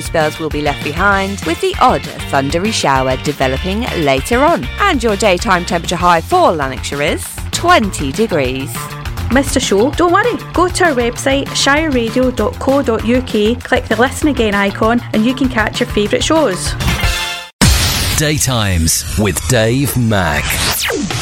spells will be left behind, with the odd thundery shower developing later on. And your daytime temperature high for Lanarkshire is 20 degrees. Missed a show? Don't worry. Go to our website shireradio.co.uk, click the Listen Again icon and you can catch your favourite shows. Daytimes with Dave Mack.